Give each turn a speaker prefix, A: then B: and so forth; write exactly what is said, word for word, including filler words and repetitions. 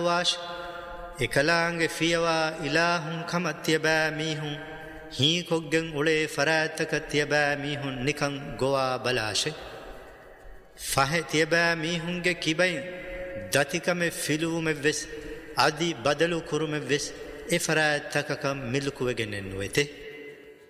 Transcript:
A: wash එකලාංගෙ ෆියවා ඉලාහුන් කමත් තියබෑ මීහුන් හී කොග්ගෙන් උලේ ෆරාත්තක තියබෑ මීහුන් නිකං ගොවා බලාශෙ ෆහෙ තියබෑ මීහුන්ගේ කිබයින් දතිකමෙ ෆිලූමෙ වෙස් අදි බදලු කුරුමෙ වෙස් එ ෆරාත්තකකම් මිල්කුවගෙනෙන් නුවෙතේ